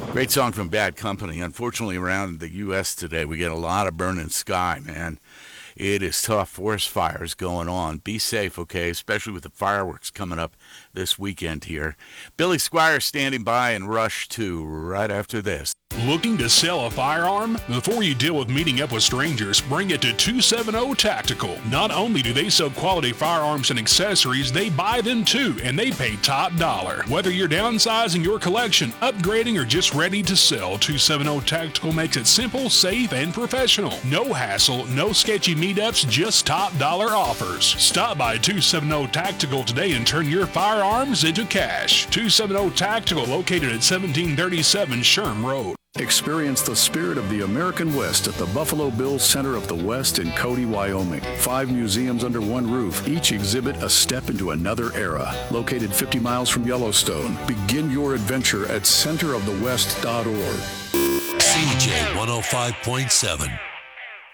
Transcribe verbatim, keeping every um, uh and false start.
Great song from Bad Company. Unfortunately, around the U S today, we get a lot of burning sky, man. It is tough. Forest fires going on. Be safe, okay, especially with the fireworks coming up this weekend here. Billy Squire standing by and Rush two right after this. Looking to sell a firearm? Before you deal with meeting up with strangers, bring it to two seventy Tactical. Not only do they sell quality firearms and accessories, they buy them too, and they pay top dollar. Whether you're downsizing your collection, upgrading, or just ready to sell, two seventy Tactical makes it simple, safe, and professional. No hassle, no sketchy meetups, just top dollar offers. Stop by two seventy Tactical today and turn your firearms into cash. two seventy Tactical, located at seventeen thirty-seven Sherm Road. Experience the spirit of the American West at the Buffalo Bills Center of the West in Cody, Wyoming. Five museums under one roof, each exhibit a step into another era. Located fifty miles from Yellowstone. Begin your adventure at center of the west dot org. C J one oh five point seven.